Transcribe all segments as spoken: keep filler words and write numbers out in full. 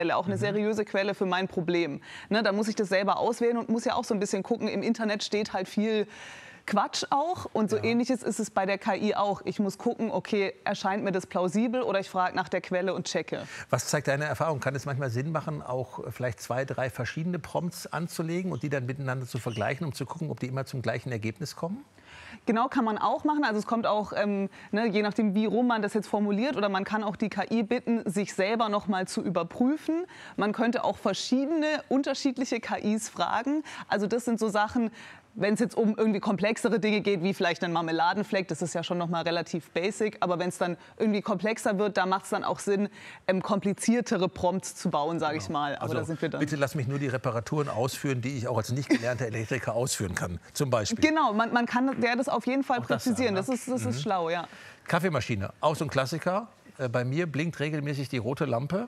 auch eine seriöse Quelle für mein Problem. Ne, da muss ich das selber auswählen und muss ja auch so ein bisschen gucken, im Internet steht halt viel Quatsch auch und so ja. Ähnliches ist es bei der K I auch. Ich muss gucken, okay, erscheint mir das plausibel oder ich frage nach der Quelle und checke. Was zeigt deine Erfahrung? Kann es manchmal Sinn machen, auch vielleicht zwei, drei verschiedene Prompts anzulegen und die dann miteinander zu vergleichen, um zu gucken, ob die immer zum gleichen Ergebnis kommen? Genau, kann man auch machen. Also es kommt auch, ähm, ne, je nachdem, wie rum man das jetzt formuliert, oder man kann auch die K I bitten, sich selber noch mal zu überprüfen. Man könnte auch verschiedene, unterschiedliche K Is fragen. Also das sind so Sachen, wenn es jetzt um irgendwie komplexere Dinge geht, wie vielleicht ein Marmeladenfleck, das ist ja schon noch mal relativ basic. Aber wenn es dann irgendwie komplexer wird, da macht es dann auch Sinn, ähm, kompliziertere Prompts zu bauen, sage genau. ich mal. Aber also, da sind wir dann. Bitte lass mich nur die Reparaturen ausführen, die ich auch als nicht gelernter Elektriker ausführen kann, zum Beispiel. Genau, man, man kann ja das auf jeden Fall auch präzisieren. Das, sagen, das ist, das mhm. ist schlau, ja. Kaffeemaschine, auch so ein Klassiker. Äh, bei mir blinkt regelmäßig die rote Lampe.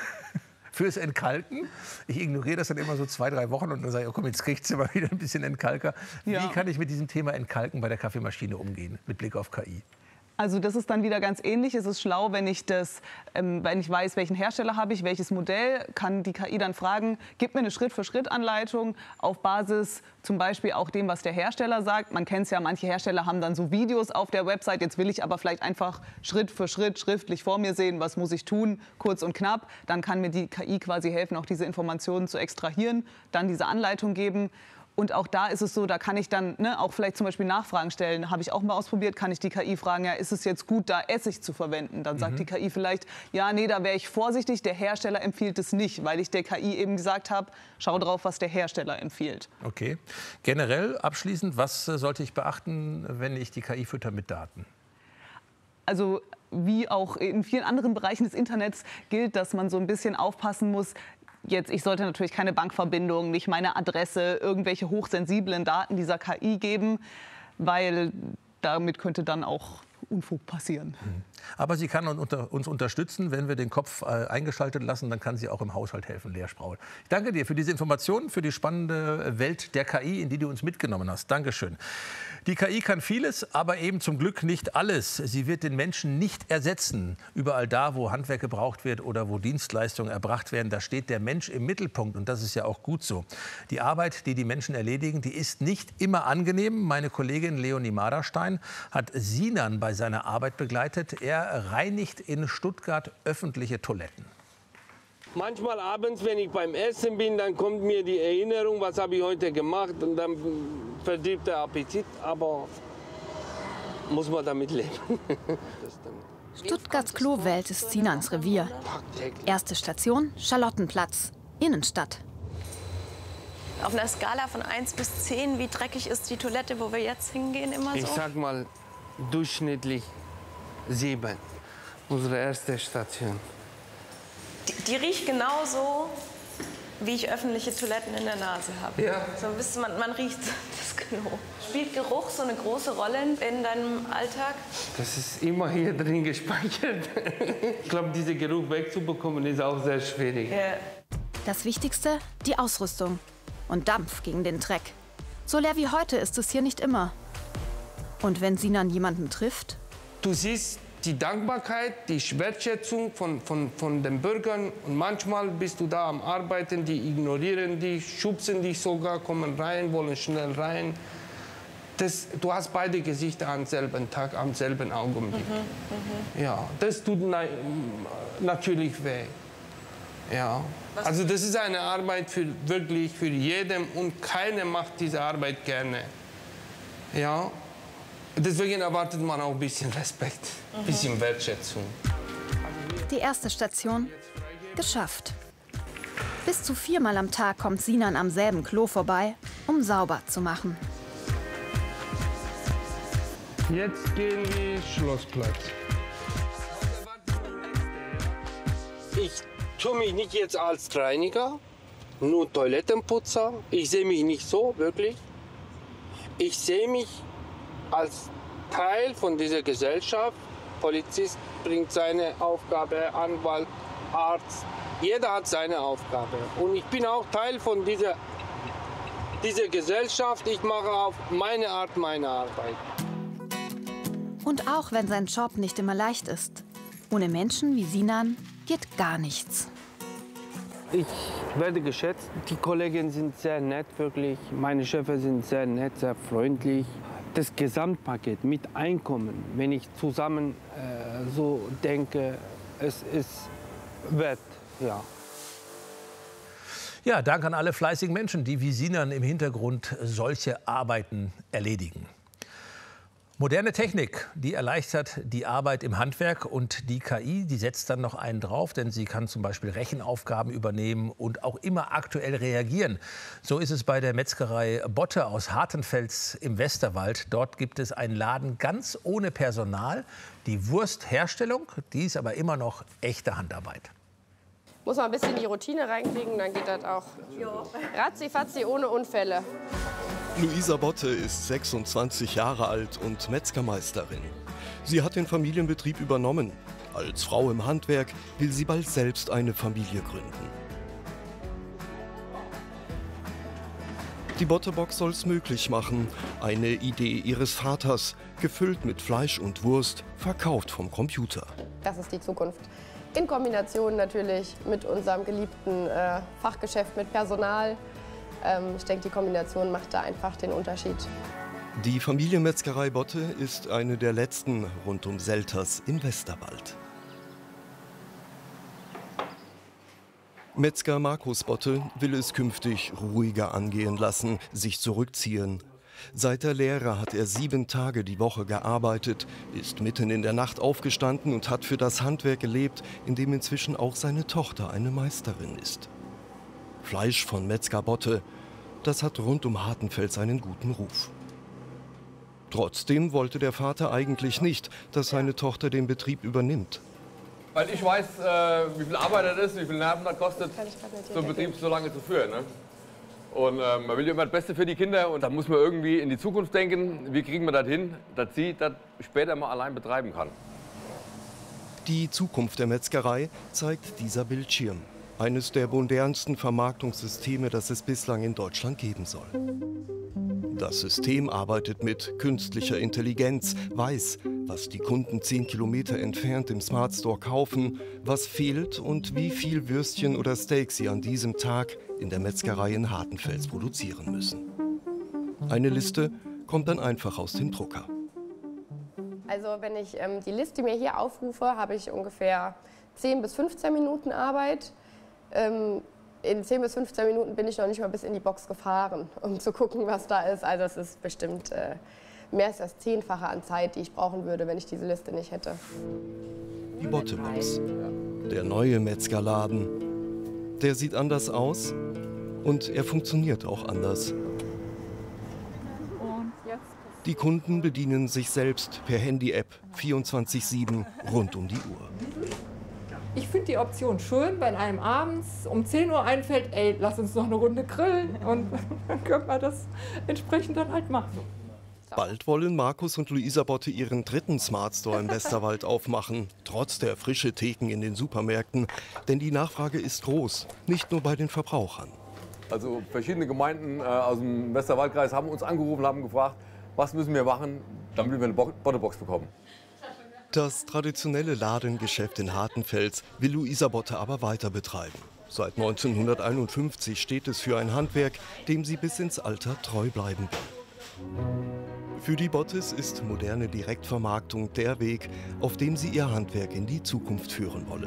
Fürs Entkalken. Ich ignoriere das dann immer so zwei, drei Wochen und dann sage ich, oh komm, jetzt kriegt sie mal wieder ein bisschen Entkalker. Ja. Wie kann ich mit diesem Thema Entkalken bei der Kaffeemaschine umgehen, mit Blick auf K I? Also das ist dann wieder ganz ähnlich. Es ist schlau, wenn ich, das, ähm, wenn ich weiß, welchen Hersteller habe ich, welches Modell, kann die K I dann fragen, gib mir eine Schritt-für-Schritt-Anleitung auf Basis zum Beispiel auch dem, was der Hersteller sagt. Man kennt es ja, manche Hersteller haben dann so Videos auf der Website. Jetzt will ich aber vielleicht einfach Schritt für Schritt schriftlich vor mir sehen, was muss ich tun, kurz und knapp. Dann kann mir die K I quasi helfen, auch diese Informationen zu extrahieren, dann diese Anleitung geben. Und auch da ist es so, da kann ich dann ne, auch vielleicht zum Beispiel Nachfragen stellen. Habe ich auch mal ausprobiert, kann ich die K I fragen, ja, ist es jetzt gut, da Essig zu verwenden? Dann sagt mhm. die K I vielleicht, ja, nee, da wäre ich vorsichtig, der Hersteller empfiehlt es nicht, weil ich der K I eben gesagt habe, schau drauf, was der Hersteller empfiehlt. Okay. Generell abschließend, was sollte ich beachten, wenn ich die K I fütter mit Daten? Also wie auch in vielen anderen Bereichen des Internets gilt, dass man so ein bisschen aufpassen muss. Jetzt, ich sollte natürlich keine Bankverbindung, nicht meine Adresse, irgendwelche hochsensiblen Daten dieser K I geben, weil damit könnte dann auch Unfug passieren. Aber sie kann uns unterstützen, wenn wir den Kopf eingeschaltet lassen, dann kann sie auch im Haushalt helfen, Lea Spraul. Ich danke dir für diese Informationen, für die spannende Welt der K I, in die du uns mitgenommen hast. Dankeschön. Die K I kann vieles, aber eben zum Glück nicht alles. Sie wird den Menschen nicht ersetzen. Überall da, wo Handwerk gebraucht wird oder wo Dienstleistungen erbracht werden, da steht der Mensch im Mittelpunkt. Und das ist ja auch gut so. Die Arbeit, die die Menschen erledigen, die ist nicht immer angenehm. Meine Kollegin Leonie Maderstein hat Sinan bei seiner Arbeit begleitet. Er reinigt in Stuttgart öffentliche Toiletten. Manchmal abends, wenn ich beim Essen bin, dann kommt mir die Erinnerung, was habe ich heute gemacht, und dann verdirbt der Appetit, aber muss man damit leben. Stuttgarts Klowelt ist Sinans Revier. Erste Station, Charlottenplatz, Innenstadt. Auf einer Skala von eins bis zehn, wie dreckig ist die Toilette, wo wir jetzt hingehen, immer so? Ich sag mal durchschnittlich sieben. Unsere erste Station. Die, die riecht genauso, wie ich öffentliche Toiletten in der Nase habe. Ja. So, wisst, man, man riecht das Klo. Spielt Geruch so eine große Rolle in deinem Alltag? Das ist immer hier drin gespeichert. Ich glaube, diesen Geruch wegzubekommen, ist auch sehr schwierig. Ja. Das Wichtigste, die Ausrüstung und Dampf gegen den Dreck. So leer wie heute ist es hier nicht immer. Und wenn Sinan jemanden trifft? Du siehst die Dankbarkeit, die Wertschätzung von, von, von den Bürgern. Und manchmal bist du da am Arbeiten, die ignorieren dich, schubsen dich sogar, kommen rein, wollen schnell rein. Das, du hast beide Gesichter am selben Tag, am selben Augenblick. Mhm, mh. Ja, das tut na, natürlich weh. Ja. Also das ist eine Arbeit für, wirklich für jeden, und keiner macht diese Arbeit gerne. Ja. Deswegen erwartet man auch ein bisschen Respekt, ein bisschen Wertschätzung. Die erste Station geschafft. Bis zu viermal am Tag kommt Sinan am selben Klo vorbei, um sauber zu machen. Jetzt gehen wir Schlossplatz. Ich tue mich nicht jetzt als Reiniger, nur Toilettenputzer. Ich sehe mich nicht so, wirklich. Ich sehe mich als Teil von dieser Gesellschaft. Polizist bringt seine Aufgabe, Anwalt, Arzt. Jeder hat seine Aufgabe. Und ich bin auch Teil von dieser, dieser Gesellschaft. Ich mache auf meine Art meine Arbeit. Und auch wenn sein Job nicht immer leicht ist, ohne Menschen wie Sinan geht gar nichts. Ich werde geschätzt. Die Kollegen sind sehr nett, wirklich. Meine Chefs sind sehr nett, sehr freundlich. Das Gesamtpaket mit Einkommen, wenn ich zusammen äh, so denke, es ist wert, ja. Ja, danke an alle fleißigen Menschen, die wie Sinan im Hintergrund solche Arbeiten erledigen. Moderne Technik, die erleichtert die Arbeit im Handwerk, und die K I, die setzt dann noch einen drauf, denn sie kann zum Beispiel Rechenaufgaben übernehmen und auch immer aktuell reagieren. So ist es bei der Metzgerei Botte aus Hartenfels im Westerwald. Dort gibt es einen Laden ganz ohne Personal. Die Wurstherstellung, die ist aber immer noch echte Handarbeit. Muss man ein bisschen die Routine reinkriegen, dann geht das auch ratzi-fatzi ohne Unfälle. Luisa Botte ist sechsundzwanzig Jahre alt und Metzgermeisterin. Sie hat den Familienbetrieb übernommen. Als Frau im Handwerk will sie bald selbst eine Familie gründen. Die Botte-Box soll es möglich machen. Eine Idee ihres Vaters, gefüllt mit Fleisch und Wurst, verkauft vom Computer. Das ist die Zukunft. In Kombination natürlich mit unserem geliebten äh, Fachgeschäft mit Personal. Ähm, ich denke, die Kombination macht da einfach den Unterschied. Die Familienmetzgerei Botte ist eine der letzten rund um Selters im Westerwald. Metzger Markus Botte will es künftig ruhiger angehen lassen, sich zurückziehen. Seit der Lehre hat er sieben Tage die Woche gearbeitet, ist mitten in der Nacht aufgestanden und hat für das Handwerk gelebt, in dem inzwischen auch seine Tochter eine Meisterin ist. Fleisch von Metzger Botte, das hat rund um Hartenfels einen guten Ruf. Trotzdem wollte der Vater eigentlich nicht, dass seine Tochter den Betrieb übernimmt. Weil ich weiß, äh, wie viel Arbeit das ist, wie viel Nerven das kostet, so einen Betrieb so lange zu führen. Ne? Und äh, man will ja immer das Beste für die Kinder, und da muss man irgendwie in die Zukunft denken. Wie kriegen wir das hin, dass sie das später mal allein betreiben kann. Die Zukunft der Metzgerei zeigt dieser Bildschirm. Eines der modernsten Vermarktungssysteme, das es bislang in Deutschland geben soll. Das System arbeitet mit künstlicher Intelligenz, weiß, was die Kunden zehn Kilometer entfernt im Smart Store kaufen, was fehlt und wie viel Würstchen oder Steak sie an diesem Tag in der Metzgerei in Hartenfels produzieren müssen. Eine Liste kommt dann einfach aus dem Drucker. Also wenn ich ähm, die Liste mir hier aufrufe, habe ich ungefähr zehn bis fünfzehn Minuten Arbeit. Ähm, in zehn bis fünfzehn Minuten bin ich noch nicht mal bis in die Box gefahren, um zu gucken, was da ist. Also es ist bestimmt äh, mehr als das Zehnfache an Zeit, die ich brauchen würde, wenn ich diese Liste nicht hätte. Die Botte-Box, der neue Metzgerladen, der sieht anders aus und er funktioniert auch anders. Die Kunden bedienen sich selbst per Handy-App vierundzwanzig sieben rund um die Uhr. Ich finde die Option schön, wenn einem abends um zehn Uhr einfällt, ey, lass uns noch eine Runde grillen, und dann können wir das entsprechend dann halt machen. Bald wollen Markus und Luisa Botte ihren dritten Smart Store im Westerwald aufmachen, trotz der frischen Theken in den Supermärkten. Denn die Nachfrage ist groß, nicht nur bei den Verbrauchern. Also verschiedene Gemeinden äh, aus dem Westerwaldkreis haben uns angerufen, haben gefragt, was müssen wir machen, damit wir eine Botte-Box bekommen. Das traditionelle Ladengeschäft in Hartenfels will Luisa Botte aber weiter betreiben. Seit neunzehnhunderteinundfünfzig steht es für ein Handwerk, dem sie bis ins Alter treu bleiben will. Für die Bottes ist moderne Direktvermarktung der Weg, auf dem sie ihr Handwerk in die Zukunft führen wollen.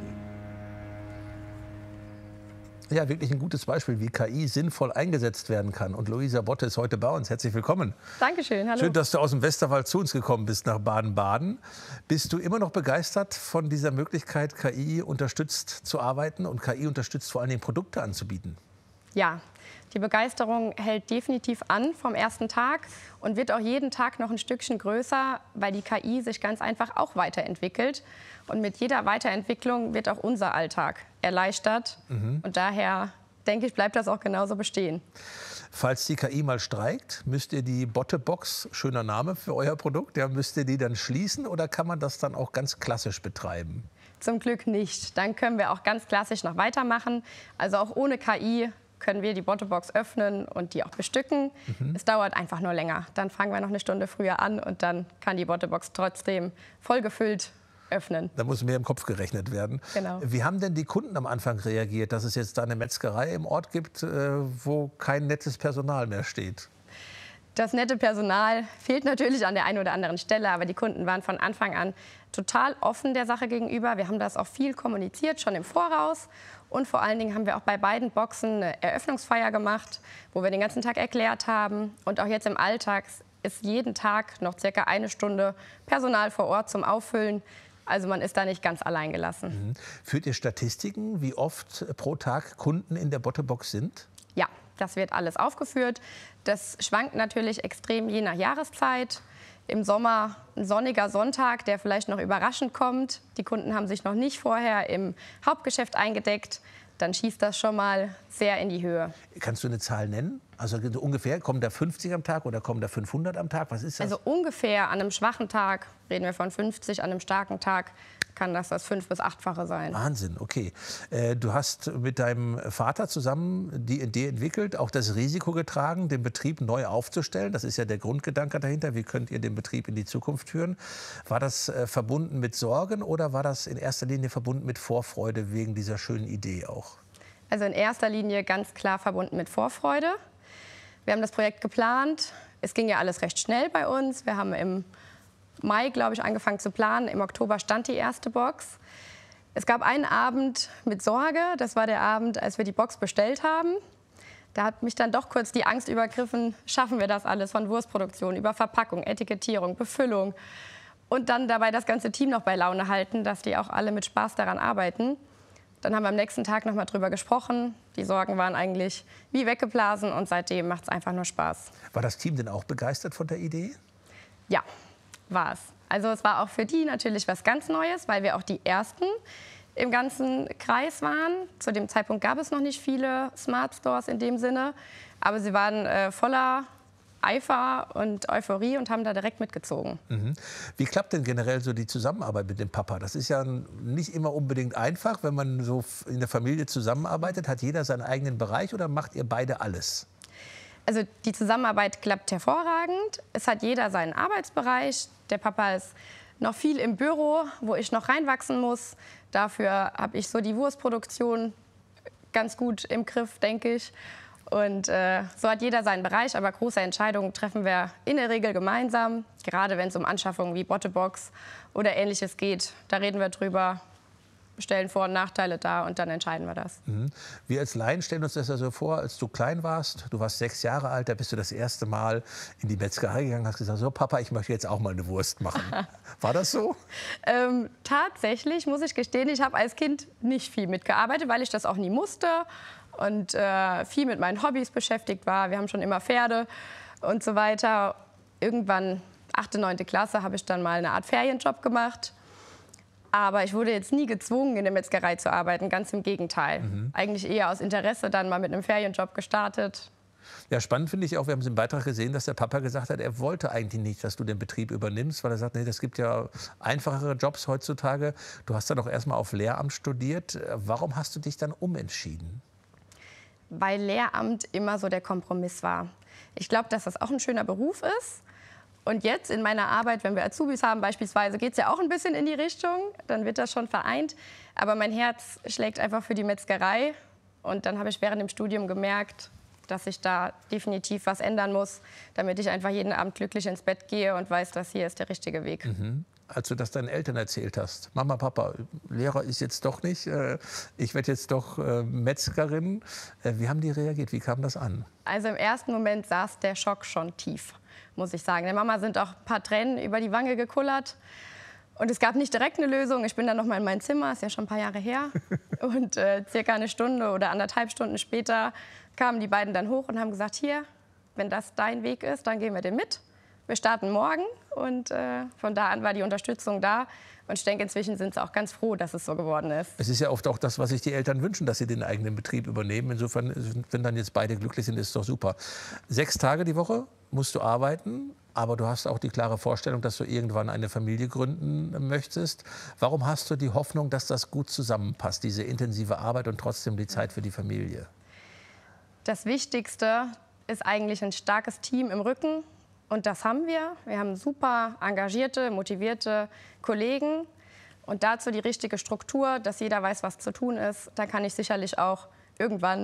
Ja, wirklich ein gutes Beispiel, wie K I sinnvoll eingesetzt werden kann. Und Luisa Botte ist heute bei uns. Herzlich willkommen. Dankeschön, hallo. Schön, dass du aus dem Westerwald zu uns gekommen bist, nach Baden-Baden. Bist du immer noch begeistert von dieser Möglichkeit, K I unterstützt zu arbeiten und K I unterstützt vor allen Dingen Produkte anzubieten? Ja, die Begeisterung hält definitiv an vom ersten Tag und wird auch jeden Tag noch ein Stückchen größer, weil die K I sich ganz einfach auch weiterentwickelt. Und mit jeder Weiterentwicklung wird auch unser Alltag erleichtert. Mhm. Und daher, denke ich, bleibt das auch genauso bestehen. Falls die K I mal streikt, müsst ihr die Botte-Box, schöner Name für euer Produkt, ja, müsst ihr die dann schließen, oder kann man das dann auch ganz klassisch betreiben? Zum Glück nicht. Dann können wir auch ganz klassisch noch weitermachen. Also auch ohne K I können wir die Botte-Box öffnen und die auch bestücken. Mhm. Es dauert einfach nur länger. Dann fangen wir noch eine Stunde früher an und dann kann die Botte-Box trotzdem voll gefüllt öffnen. Da muss mehr im Kopf gerechnet werden. Genau. Wie haben denn die Kunden am Anfang reagiert, dass es jetzt da eine Metzgerei im Ort gibt, wo kein nettes Personal mehr steht? Das nette Personal fehlt natürlich an der einen oder anderen Stelle, aber die Kunden waren von Anfang an total offen der Sache gegenüber. Wir haben das auch viel kommuniziert, schon im Voraus. Und vor allen Dingen haben wir auch bei beiden Boxen eine Eröffnungsfeier gemacht, wo wir den ganzen Tag erklärt haben. Und auch jetzt im Alltag ist jeden Tag noch circa eine Stunde Personal vor Ort zum Auffüllen. Also man ist da nicht ganz allein gelassen. Mhm. Führt ihr Statistiken, wie oft pro Tag Kunden in der Bottebox sind? Ja, das wird alles aufgeführt. Das schwankt natürlich extrem je nach Jahreszeit. Im Sommer ein sonniger Sonntag, der vielleicht noch überraschend kommt. Die Kunden haben sich noch nicht vorher im Hauptgeschäft eingedeckt. Dann schießt das schon mal sehr in die Höhe. Kannst du eine Zahl nennen? Also ungefähr, kommen da fünfzig am Tag oder kommen da fünfhundert am Tag? Was ist das? Also ungefähr an einem schwachen Tag, reden wir von fünfzig, an einem starken Tag kann das das fünf- bis achtfache sein. Wahnsinn, okay. Äh, du hast mit deinem Vater zusammen die Idee entwickelt, auch das Risiko getragen, den Betrieb neu aufzustellen. Das ist ja der Grundgedanke dahinter. Wie könnt ihr den Betrieb in die Zukunft führen? War das äh, verbunden mit Sorgen oder war das in erster Linie verbunden mit Vorfreude wegen dieser schönen Idee auch? Also in erster Linie ganz klar verbunden mit Vorfreude. Wir haben das Projekt geplant. Es ging ja alles recht schnell bei uns. Wir haben im Mai, glaube ich, angefangen zu planen. Im Oktober stand die erste Box. Es gab einen Abend mit Sorge. Das war der Abend, als wir die Box bestellt haben. Da hat mich dann doch kurz die Angst übergriffen. Schaffen wir das alles von Wurstproduktion über Verpackung, Etikettierung, Befüllung. Und dann dabei das ganze Team noch bei Laune halten, dass die auch alle mit Spaß daran arbeiten. Dann haben wir am nächsten Tag noch mal drüber gesprochen. Die Sorgen waren eigentlich wie weggeblasen und seitdem macht es einfach nur Spaß. War das Team denn auch begeistert von der Idee? Ja, war es. Also es war auch für die natürlich was ganz Neues, weil wir auch die Ersten im ganzen Kreis waren. Zu dem Zeitpunkt gab es noch nicht viele Smart Stores in dem Sinne. Aber sie waren äh, voller Eifer und Euphorie und haben da direkt mitgezogen. Mhm. Wie klappt denn generell so die Zusammenarbeit mit dem Papa? Das ist ja nicht immer unbedingt einfach, wenn man so in der Familie zusammenarbeitet. Hat jeder seinen eigenen Bereich oder macht ihr beide alles? Also die Zusammenarbeit klappt hervorragend. Es hat jeder seinen Arbeitsbereich. Der Papa ist noch viel im Büro, wo ich noch reinwachsen muss. Dafür habe ich so die Wurstproduktion ganz gut im Griff, denke ich. Und äh, so hat jeder seinen Bereich, aber große Entscheidungen treffen wir in der Regel gemeinsam. Gerade wenn es um Anschaffungen wie Bottebox oder Ähnliches geht, da reden wir drüber, stellen Vor- und Nachteile dar und dann entscheiden wir das. Mhm. Wir als Laien stellen uns das ja so vor, als du klein warst, du warst sechs Jahre alt, da bist du das erste Mal in die Metzgerei gegangen, hast gesagt, so Papa, ich möchte jetzt auch mal eine Wurst machen. War das so? Ähm, tatsächlich muss ich gestehen, ich habe als Kind nicht viel mitgearbeitet, weil ich das auch nie musste und äh, viel mit meinen Hobbys beschäftigt war. Wir haben schon immer Pferde und so weiter. Irgendwann, achte, neunte Klasse, habe ich dann mal eine Art Ferienjob gemacht. Aber ich wurde jetzt nie gezwungen, in der Metzgerei zu arbeiten, ganz im Gegenteil. Mhm. Eigentlich eher aus Interesse dann mal mit einem Ferienjob gestartet. Ja, spannend finde ich auch, wir haben es im Beitrag gesehen, dass der Papa gesagt hat, er wollte eigentlich nicht, dass du den Betrieb übernimmst, weil er sagt, nee, das gibt ja einfachere Jobs heutzutage. Du hast dann auch erst mal auf Lehramt studiert. Warum hast du dich dann umentschieden? Weil Lehramt immer so der Kompromiss war. Ich glaube, dass das auch ein schöner Beruf ist. Und jetzt in meiner Arbeit, wenn wir Azubis haben beispielsweise, geht es ja auch ein bisschen in die Richtung. Dann wird das schon vereint. Aber mein Herz schlägt einfach für die Metzgerei. Und dann habe ich während dem Studium gemerkt, dass ich da definitiv was ändern muss, damit ich einfach jeden Abend glücklich ins Bett gehe und weiß, dass hier ist der richtige Weg. Mhm. Als du das deinen Eltern erzählt hast, Mama, Papa, Lehrer ist jetzt doch nicht, äh, ich werde jetzt doch äh, Metzgerin. Äh, wie haben die reagiert? Wie kam das an? Also im ersten Moment saß der Schock schon tief, muss ich sagen. Der Mama sind auch ein paar Tränen über die Wange gekullert. Und es gab nicht direkt eine Lösung. Ich bin dann noch mal in mein Zimmer, ist ja schon ein paar Jahre her. Und äh, circa eine Stunde oder anderthalb Stunden später kamen die beiden dann hoch und haben gesagt, hier, wenn das dein Weg ist, dann gehen wir den mit. Wir starten morgen und äh, von da an war die Unterstützung da. Und ich denke, inzwischen sind sie auch ganz froh, dass es so geworden ist. Es ist ja oft auch das, was sich die Eltern wünschen, dass sie den eigenen Betrieb übernehmen. Insofern, wenn dann jetzt beide glücklich sind, ist es doch super. Sechs Tage die Woche musst du arbeiten, aber du hast auch die klare Vorstellung, dass du irgendwann eine Familie gründen möchtest. Warum hast du die Hoffnung, dass das gut zusammenpasst, diese intensive Arbeit und trotzdem die Zeit für die Familie? Das Wichtigste ist eigentlich ein starkes Team im Rücken. Und das haben wir. Wir haben super engagierte, motivierte Kollegen. Und dazu die richtige Struktur, dass jeder weiß, was zu tun ist. Da kann ich sicherlich auch irgendwann